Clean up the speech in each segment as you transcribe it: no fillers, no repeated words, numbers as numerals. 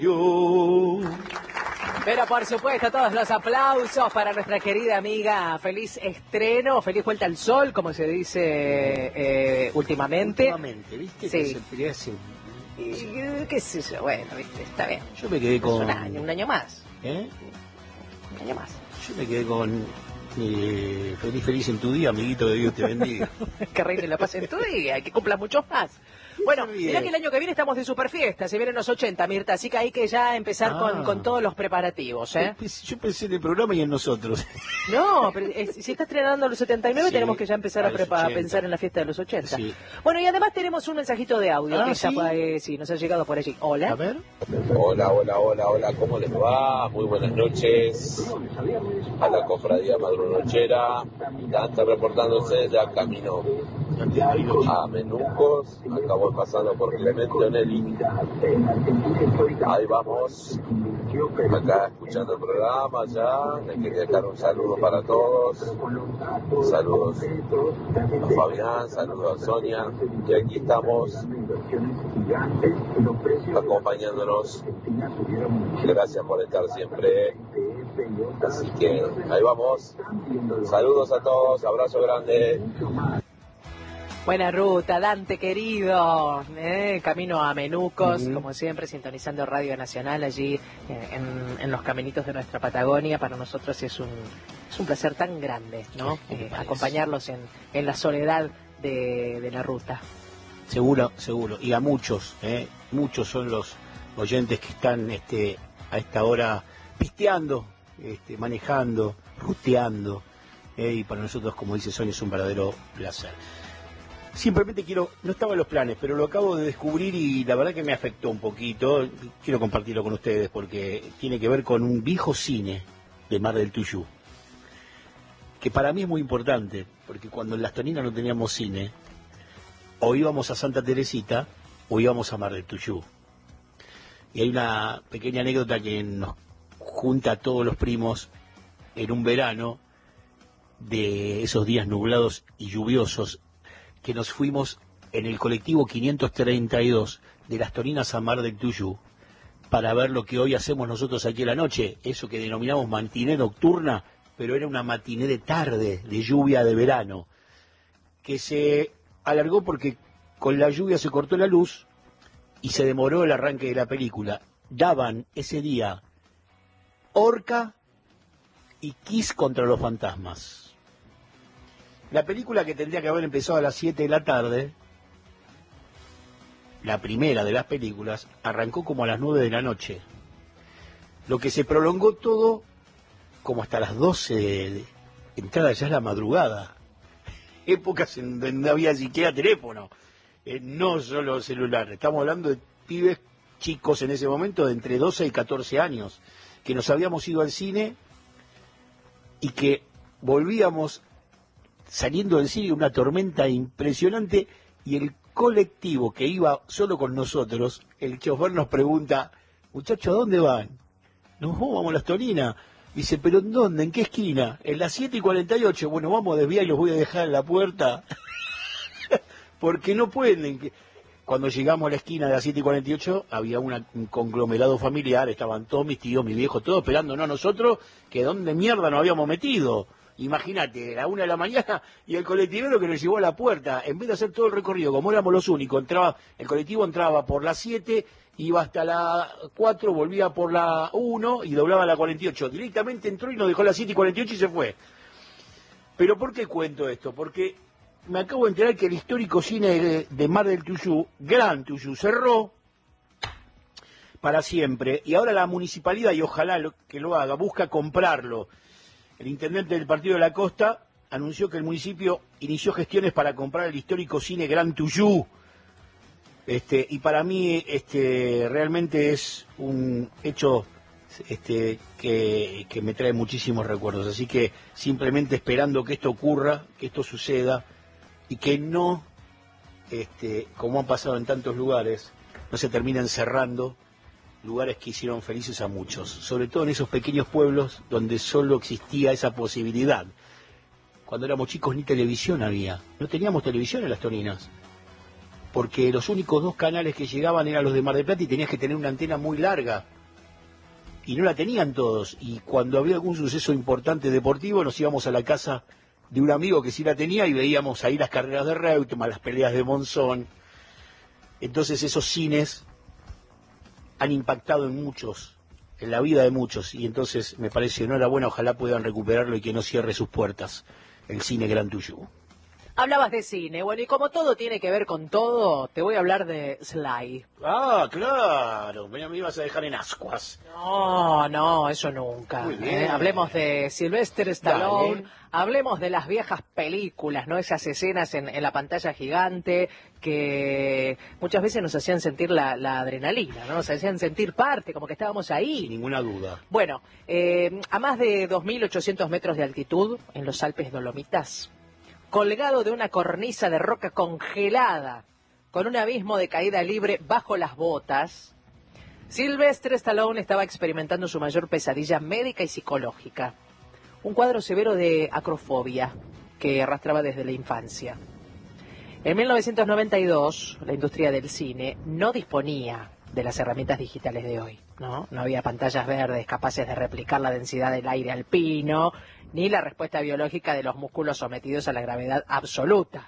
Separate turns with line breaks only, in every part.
Pero por supuesto, todos los aplausos para nuestra querida amiga. Feliz estreno, feliz vuelta al sol, como se dice últimamente.
Últimamente, ¿viste?
Sí.
Que se
¿Qué sé yo? Bueno, viste, está bien.
Yo me quedé con...
Un año más.
¿Eh?
Un año más.
Yo me quedé con... feliz en tu día, amiguito, que Dios te bendiga.
Que reine la paz en tu día, y que cumplas muchos más. Bueno, mirá que el año que viene estamos de superfiesta, se vienen los 80, Mirta, así que hay que ya empezar con todos los preparativos, ¿eh?
Yo pensé en el programa y en nosotros.
No, pero si está estrenando los 79, sí, tenemos que ya empezar a pensar en la fiesta de los 80. Sí. Bueno, y además tenemos un mensajito de audio que
¿sí?
Sí, nos ha llegado por allí. Hola.
A ver.
Hola, ¿cómo les va? Muy buenas noches a la cofradía madrunochera. Dante reportándose ya camino a Menucos. Acabo pasando por Clemente Onelli. Ahí vamos. Acá escuchando el programa ya. Les quería dejar un saludo para todos. Saludos a Fabián, saludos a Sonia. Y aquí estamos acompañándonos. Gracias por estar siempre. Así que ahí vamos. Saludos a todos, abrazo grande.
Buena ruta, Dante querido, camino a Menucos, como siempre, sintonizando Radio Nacional allí en los caminitos de nuestra Patagonia. Para nosotros es un placer tan grande, ¿no? Acompañarlos en la soledad de la ruta.
Seguro, y a muchos son los oyentes que están a esta hora pisteando, manejando, ruteando, y para nosotros, como dice Sonia, es un verdadero placer. Simplemente no estaba en los planes, pero lo acabo de descubrir y la verdad que me afectó un poquito. Quiero compartirlo con ustedes porque tiene que ver con un viejo cine de Mar del Tuyú, que para mí es muy importante, porque cuando en Las Toninas no teníamos cine, o íbamos a Santa Teresita o íbamos a Mar del Tuyú. Y hay una pequeña anécdota que nos junta a todos los primos en un verano de esos días nublados y lluviosos, que nos fuimos en el colectivo 532 de Las Toninas a Mar del Tuyú para ver lo que hoy hacemos nosotros aquí en la noche, eso que denominamos matiné nocturna, pero era una matiné de tarde, de lluvia de verano, que se alargó porque con la lluvia se cortó la luz y se demoró el arranque de la película. Daban ese día Orca y Kiss contra los fantasmas. La película, que tendría que haber empezado a las 7 de la tarde, la primera de las películas, arrancó como a las 9 de la noche. Lo que se prolongó todo como hasta las 12 de entrada, ya es la madrugada. Épocas en donde no había siquiera teléfono, no solo celular. Estamos hablando de pibes chicos en ese momento de entre 12 y 14 años, que nos habíamos ido al cine y que volvíamos saliendo del cine, una tormenta impresionante, y el colectivo que iba solo con nosotros, el chofer nos pregunta: muchachos, ¿a dónde van? Nos vamos a Las Toninas. Dice, ¿pero en dónde? ¿En qué esquina? En las 7:48. Bueno, vamos a desviar y los voy a dejar en la puerta. Porque no pueden. Cuando llegamos a la esquina de las 7:48, había un conglomerado familiar, estaban todos mis tíos, mi viejo, todos esperándonos a nosotros, que dónde mierda nos habíamos metido. Imagínate, a la 1 de la mañana, y el colectivero que nos llevó a la puerta, en vez de hacer todo el recorrido, como éramos los únicos, el colectivo entraba por las 7, iba hasta la 4, volvía por la 1 y doblaba a la 48. Directamente entró y nos dejó a las 7:48 y se fue. Pero ¿por qué cuento esto? Porque me acabo de enterar que el histórico cine de Mar del Tuyú, Gran Tuyú, cerró para siempre, y ahora la municipalidad, y ojalá que lo haga, busca comprarlo. El intendente del Partido de la Costa anunció que el municipio inició gestiones para comprar el histórico cine Gran Tuyú. Y para mí realmente es un hecho que me trae muchísimos recuerdos. Así que simplemente esperando que esto ocurra, que esto suceda, y que no, como ha pasado en tantos lugares, no se terminen cerrando lugares que hicieron felices a muchos, sobre todo en esos pequeños pueblos donde solo existía esa posibilidad. Cuando éramos chicos ni televisión había, no teníamos televisión en Las Toninas. porque los únicos 2 canales que llegaban eran los de Mar del Plata y tenías que tener una antena muy larga. Y no la tenían todos. Y cuando había algún suceso importante deportivo, nos íbamos a la casa de un amigo que sí la tenía y veíamos ahí las carreras de Reutemann, las peleas de Monzón. Entonces esos cines han impactado en muchos, en la vida de muchos. Y entonces me parece enhorabuena, ojalá puedan recuperarlo y que no cierre sus puertas el cine Gran Tuyú.
Hablabas de cine, bueno, y como todo tiene que ver con todo, te voy a hablar de Sly.
Ah, claro, me ibas a dejar en ascuas.
No, eso nunca.
Muy bien.
Hablemos de Sylvester Stallone,
Dale.
hablemos de las viejas películas, ¿no? Esas escenas en la pantalla gigante que muchas veces nos hacían sentir la adrenalina, ¿no? Nos hacían sentir parte, como que estábamos ahí.
Sin ninguna duda.
Bueno, a más de 2.800 metros de altitud, en los Alpes Dolomitas, colgado de una cornisa de roca congelada, con un abismo de caída libre bajo las botas, Sylvester Stallone estaba experimentando su mayor pesadilla médica y psicológica. Un cuadro severo de acrofobia que arrastraba desde la infancia. En 1992, la industria del cine no disponía de las herramientas digitales de hoy, ¿no? No había pantallas verdes capaces de replicar la densidad del aire alpino, ni la respuesta biológica de los músculos sometidos a la gravedad absoluta.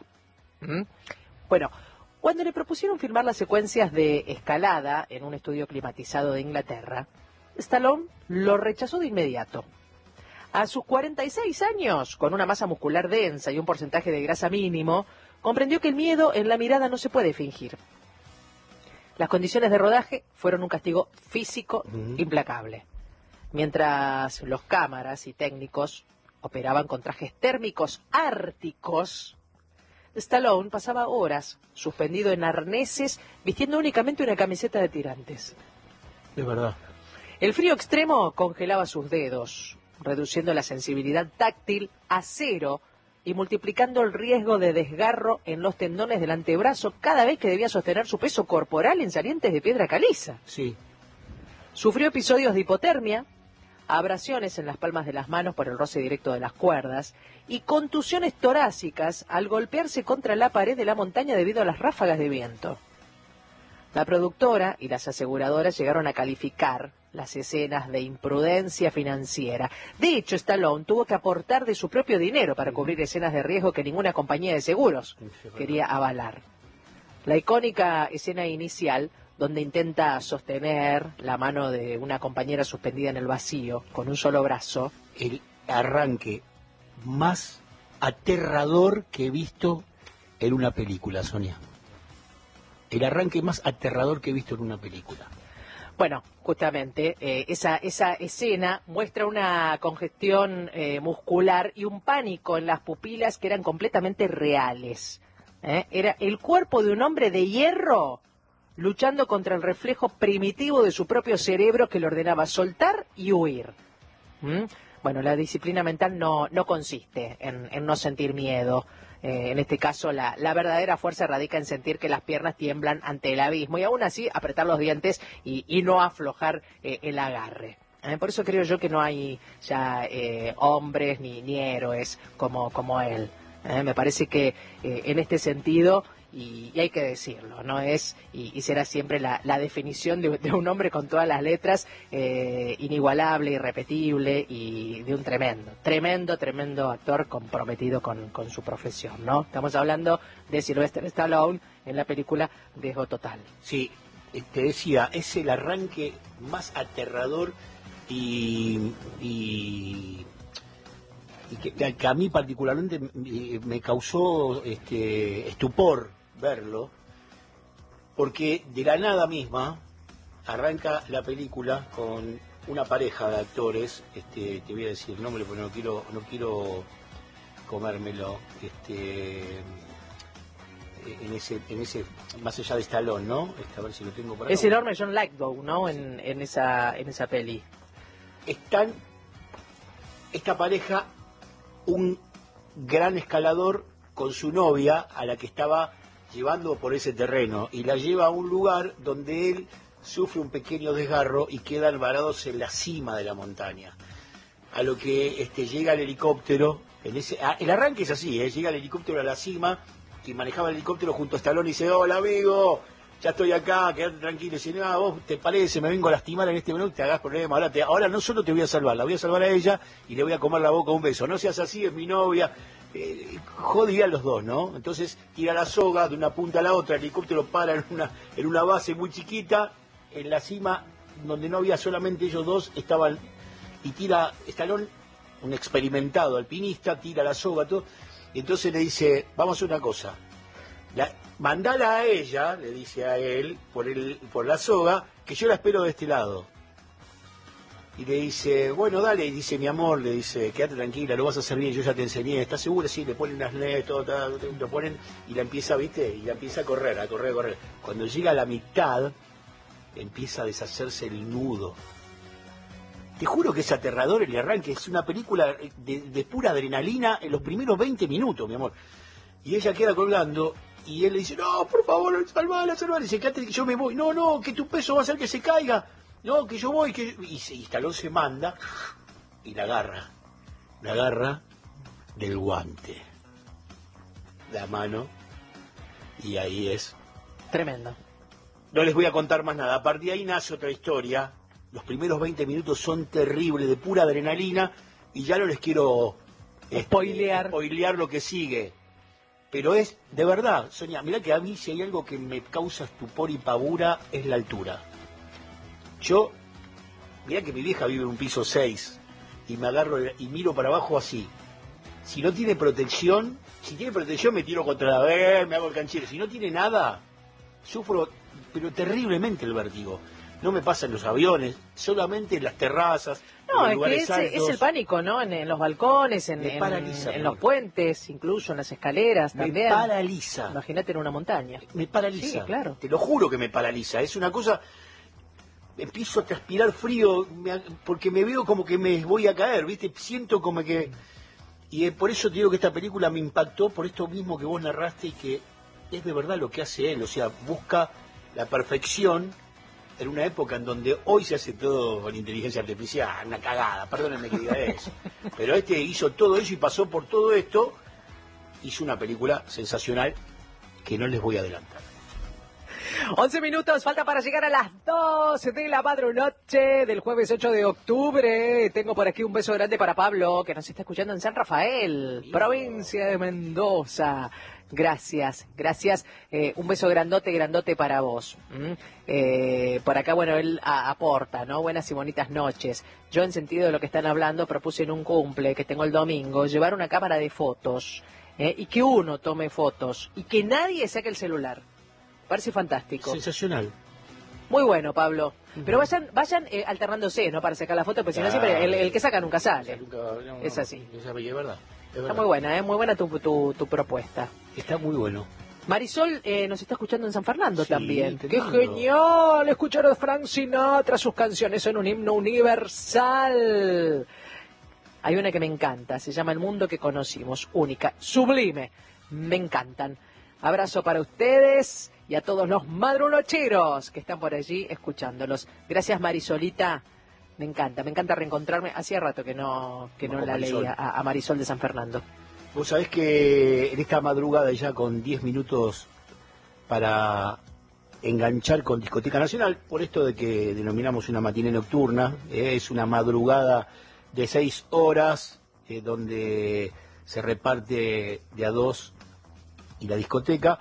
Bueno, cuando le propusieron filmar las secuencias de escalada en un estudio climatizado de Inglaterra, Stallone lo rechazó de inmediato. A sus 46 años, con una masa muscular densa y un porcentaje de grasa mínimo, comprendió que el miedo en la mirada no se puede fingir. Las condiciones de rodaje fueron un castigo físico implacable. Mientras los cámaras y técnicos operaban con trajes térmicos árticos, Stallone pasaba horas suspendido en arneses, vistiendo únicamente una camiseta de tirantes.
Es verdad.
El frío extremo congelaba sus dedos, reduciendo la sensibilidad táctil a 0 y multiplicando el riesgo de desgarro en los tendones del antebrazo cada vez que debía sostener su peso corporal en salientes de piedra caliza.
Sí.
Sufrió episodios de hipotermia, abrasiones en las palmas de las manos por el roce directo de las cuerdas y contusiones torácicas al golpearse contra la pared de la montaña debido a las ráfagas de viento. La productora y las aseguradoras llegaron a calificar las escenas de imprudencia financiera. De hecho, Stallone tuvo que aportar de su propio dinero para cubrir escenas de riesgo que ninguna compañía de seguros quería avalar. La icónica escena inicial, donde intenta sostener la mano de una compañera suspendida en el vacío con un solo brazo.
El arranque más aterrador que he visto en una película, Sonia. El arranque más aterrador que he visto en una película.
Bueno, justamente esa escena muestra una congestión muscular y un pánico en las pupilas que eran completamente reales. Era el cuerpo de un hombre de hierro luchando contra el reflejo primitivo de su propio cerebro que le ordenaba soltar y huir. Bueno, la disciplina mental no consiste en no sentir miedo. En este caso, la verdadera fuerza radica en sentir que las piernas tiemblan ante el abismo y aún así apretar los dientes y no aflojar el agarre. Por eso creo yo que no hay ya hombres ni héroes como él. Me parece que en este sentido, y hay que decirlo, no es y será siempre la definición de un hombre con todas las letras, inigualable, irrepetible y de un tremendo actor comprometido con su profesión, ¿no? Estamos hablando de Sylvester Stallone en la película Riesgo Total.
Sí, te decía, es el arranque más aterrador y que a mí particularmente me causó estupor verlo, porque de la nada misma arranca la película con una pareja de actores, te voy a decir el nombre porque no quiero comérmelo, en ese más allá de Stallone, ¿no? A ver si lo tengo por acá.
Es enorme John Lithgow, ¿no? En esa peli.
Están esta pareja, un gran escalador con su novia a la que estaba llevando por ese terreno y la lleva a un lugar donde él sufre un pequeño desgarro y quedan varados en la cima de la montaña. A lo que llega el helicóptero, el arranque es así, llega el helicóptero a la cima que manejaba el helicóptero junto a Stallone, y dice, hola amigo, ya estoy acá, quédate tranquilo. Y dice, no, vos te parece, me vengo a lastimar en este minuto, te hagas problema, ahora no solo te voy a salvar, la voy a salvar a ella y le voy a comer la boca un beso. No seas así, es mi novia. Jodía a los dos, ¿no? Entonces tira la soga de una punta a la otra, el helicóptero para en una base muy chiquita, en la cima, donde no había solamente ellos dos, estaban, y tira Stallone, un experimentado alpinista, tira la soga, todo, y entonces le dice, vamos a hacer una cosa, mandala a ella, le dice a él, por la soga, que yo la espero de este lado. Y le dice, bueno, dale, y dice, mi amor, le dice, quédate tranquila, lo vas a hacer bien, yo ya te enseñé, ¿estás segura? Sí, le ponen las leyes, todo, lo ponen, y la empieza, ¿viste? Y la empieza a correr. Cuando llega a la mitad, empieza a deshacerse el nudo. Te juro que es aterrador el arranque, es una película de pura adrenalina en los primeros 20 minutos, mi amor. Y ella queda colgando, y él le dice, no, por favor, salvala, dice, quédate, que yo me voy. No, que tu peso va a hacer que se caiga. No, que yo voy, y Stallone se manda y la agarra del guante, la mano, y ahí es.
Tremendo.
No les voy a contar más nada, a partir de ahí nace otra historia, los primeros 20 minutos son terribles, de pura adrenalina, y ya no les quiero spoilear lo que sigue, pero es, de verdad, Sonia, mirá que a mí si hay algo que me causa estupor y pavura, es la altura. Yo, mirá que mi vieja vive en un piso 6 y me agarro y miro para abajo así. Si no tiene protección, me tiro contra la pared, me hago el canchero. Si no tiene nada, sufro, pero terriblemente el vértigo. No me pasa en los aviones, solamente en las terrazas, en los lugares altos.
Es el pánico, ¿no? En los balcones, en los puentes, incluso en las escaleras también.
Me paraliza.
Imagínate en una montaña.
Me paraliza.
Sí, claro.
Te lo juro que me paraliza. Es una cosa... Empiezo a transpirar frío porque me veo como que me voy a caer, ¿viste? Siento como que... Y por eso te digo que esta película me impactó por esto mismo que vos narraste y que es de verdad lo que hace él. O sea, busca la perfección en una época en donde hoy se hace todo con inteligencia artificial, una cagada, perdónenme que diga eso. Pero hizo todo eso y pasó por todo esto, hizo una película sensacional que no les voy a adelantar.
11 minutos, falta para llegar a las 12 de la madrugada del jueves 8 de octubre. Tengo por aquí un beso grande para Pablo, que nos está escuchando en San Rafael, provincia de Mendoza. Gracias. Un beso grandote para vos. Por acá, bueno, él aporta, ¿no? Buenas y bonitas noches. Yo, en sentido de lo que están hablando, propuse en un cumple que tengo el domingo, llevar una cámara de fotos, y que uno tome fotos, y que nadie saque el celular. Parece fantástico.
Sensacional.
Muy bueno, Pablo. Pero vayan alternándose, ¿no? Para sacar la foto, porque si no siempre el que saca nunca sale. Es así.
Es verdad.
Está muy buena, muy buena tu propuesta.
Está muy bueno.
Marisol nos está escuchando en San Fernando también.
¡Qué
genial! Escuchar a Frank Sinatra, sus canciones son un himno universal. Hay una que me encanta, se llama El mundo que conocimos, única, sublime. Me encantan. Abrazo para ustedes y a todos los madrunocheros que están por allí escuchándolos. Gracias, Marisolita. Me encanta reencontrarme. Hacía rato que no la leía a Marisol de San Fernando.
Vos sabés que en esta madrugada, ya con 10 minutos para enganchar con Discoteca Nacional, por esto de que denominamos una matiné nocturna, es una madrugada de 6 horas, donde se reparte de a 2 y la discoteca,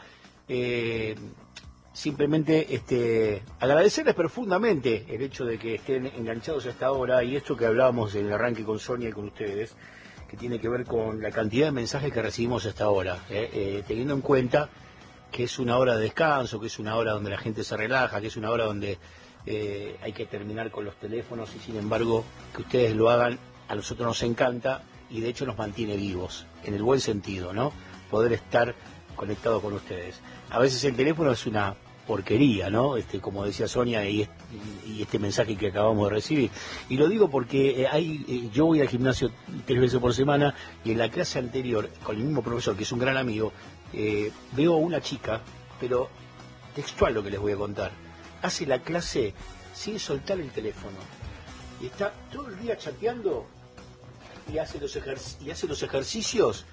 simplemente agradecerles profundamente el hecho de que estén enganchados a esta hora, y esto que hablábamos en el arranque con Sonia y con ustedes, que tiene que ver con la cantidad de mensajes que recibimos a esta hora, teniendo en cuenta que es una hora de descanso, que es una hora donde la gente se relaja, que es una hora donde hay que terminar con los teléfonos, y sin embargo que ustedes lo hagan, a nosotros nos encanta, y de hecho nos mantiene vivos, en el buen sentido, ¿no? Poder estar conectado con ustedes. A veces el teléfono es una porquería, ¿no? Como decía Sonia, y este mensaje que acabamos de recibir. Y lo digo porque yo voy al gimnasio 3 veces por semana, y en la clase anterior, con el mismo profesor, que es un gran amigo, veo a una chica, pero textual lo que les voy a contar, hace la clase sin soltar el teléfono. Y está todo el día chateando, y hace los ejercicios,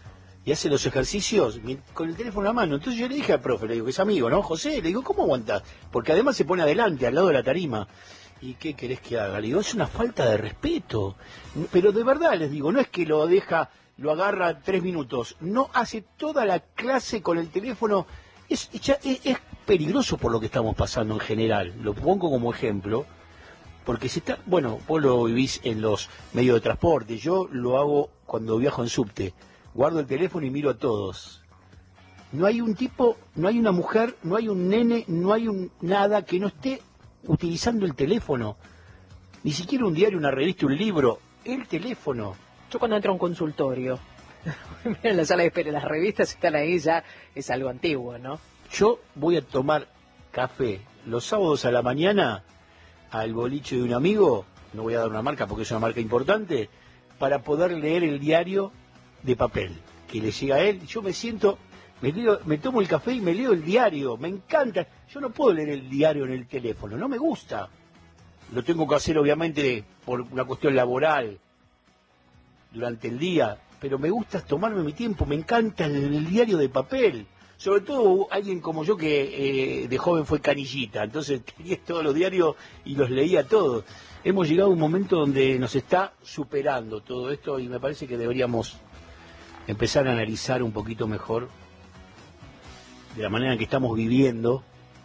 y hace los ejercicios con el teléfono en la mano. Entonces yo le dije al profe, le digo, que es amigo, ¿no? José, le digo, ¿cómo aguantás? Porque además se pone adelante, al lado de la tarima. ¿Y qué querés que haga? Le digo, es una falta de respeto. Pero de verdad les digo, no es que lo deja, lo agarra 3 minutos. No, hace toda la clase con el teléfono. Es peligroso por lo que estamos pasando en general. Lo pongo como ejemplo. Porque se está, bueno, vos lo vivís en los medios de transporte. Yo lo hago cuando viajo en subte. Guardo el teléfono y miro a todos. No hay un tipo, no hay una mujer, no hay un nene, no hay nada que no esté utilizando el teléfono, ni siquiera un diario, una revista, un libro, el teléfono.
Yo cuando entro a un consultorio, en la sala de espera, las revistas están ahí, ya es algo antiguo, ¿no?
Yo voy a tomar café los sábados a la mañana al boliche de un amigo, no voy a dar una marca porque es una marca importante, para poder leer el diario de papel que le llega a él. Yo me siento, me tomo el café y me leo el diario, me encanta. Yo no puedo leer el diario en el teléfono, no me gusta. Lo tengo que hacer obviamente por una cuestión laboral durante el día, pero me gusta tomarme mi tiempo, me encanta el diario de papel. Sobre todo alguien como yo que de joven fue canillita, entonces tenía todos los diarios y los leía todos. Hemos llegado a un momento donde nos está superando todo esto y me parece que deberíamos empezar a analizar un poquito mejor de la manera en que estamos viviendo,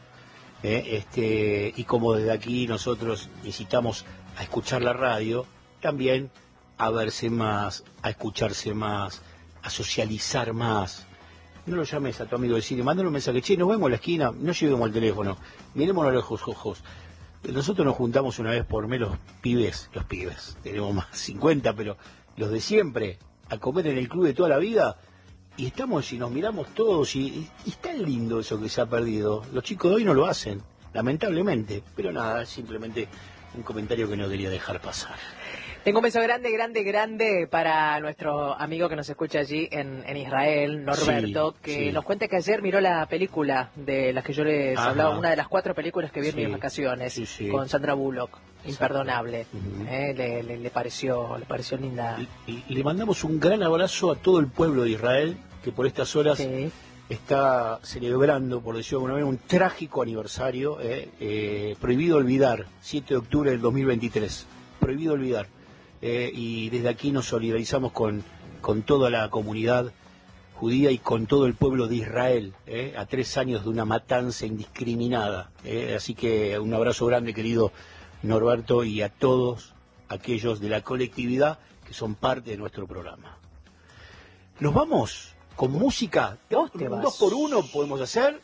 y como desde aquí nosotros incitamos a escuchar la radio, también a verse más, a escucharse más, a socializar más. No lo llames a tu amigo de cine, mándale un mensaje, che, nos vemos en la esquina, no llevemos el teléfono, mirémonos a los ojos. Nosotros nos juntamos una vez por mes los pibes, tenemos más 50, pero los de siempre, a comer en el club de toda la vida, y estamos y nos miramos todos, y es tan lindo eso que se ha perdido. Los chicos de hoy no lo hacen, lamentablemente, pero nada, es simplemente un comentario que no quería dejar pasar.
Tengo un beso grande para nuestro amigo que nos escucha allí en Israel, Norberto,
sí,
que
sí.
Nos cuenta que ayer miró la película de las que yo les hablaba, una de las 4 películas que vi en mis vacaciones, con Sandra Bullock, imperdonable. Le pareció linda.
Y le mandamos un gran abrazo a todo el pueblo de Israel, que por estas horas está celebrando, por decirlo de alguna manera, un trágico aniversario, prohibido olvidar, 7 de octubre del 2023, prohibido olvidar. Y desde aquí nos solidarizamos con toda la comunidad judía y con todo el pueblo de Israel, a 3 años de una matanza indiscriminada. Así que un abrazo grande, querido Norberto, y a todos aquellos de la colectividad que son parte de nuestro programa. Nos vamos con música. Un 2x1 podemos hacer,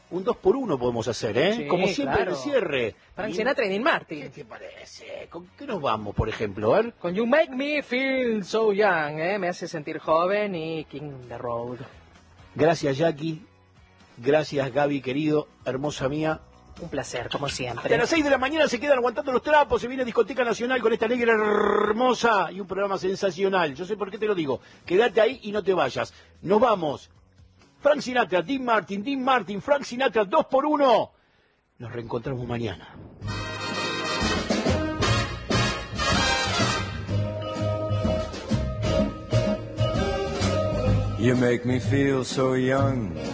Sí,
como siempre,
claro.
el cierre.
Frank Sinatra y Dean Martin.
¿Qué te parece? ¿Con qué nos vamos, por ejemplo? A ver.
Con You Make Me Feel So Young, me hace sentir joven, y King the Road.
Gracias, Jackie. Gracias, Gaby, querido, hermosa mía.
Un placer, como siempre.
Hasta las 6 de la mañana se quedan aguantando los trapos. Se viene Discoteca Nacional con esta negra hermosa y un programa sensacional. Yo sé por qué te lo digo. Quédate ahí y no te vayas. Nos vamos. Frank Sinatra, Dean Martin, Frank Sinatra, 2x1. Nos reencontramos mañana.
You make me feel so young.